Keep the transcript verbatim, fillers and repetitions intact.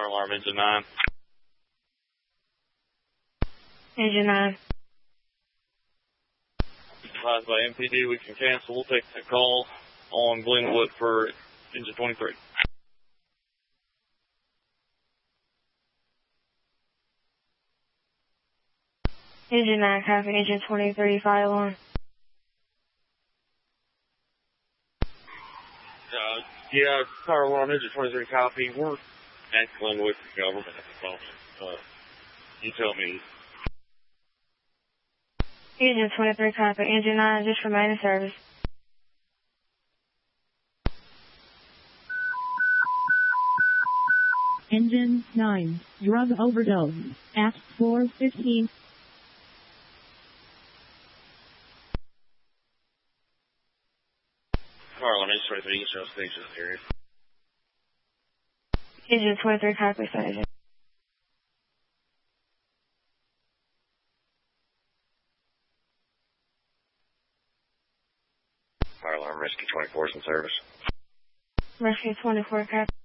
Fire alarm, engine nine. Engine nine. Advised by M P D, we can cancel. We'll take that call on Glenwood for engine twenty-three. Engine nine, copy. Engine twenty-three, fire alarm. Uh, yeah, fire alarm, engine twenty-three, copy. We're at Glenwood government at the moment. Uh, you tell me. Engine twenty-three, copy. Engine nine, just remain in service. Engine nine, drug overdose, at four fifteen. Fire alarm, engine twenty-three, East Shell Station area. Engine twenty-three, copy, Sergeant. Fire alarm, rescue twenty-four is in service. Rescue twenty-four, copy.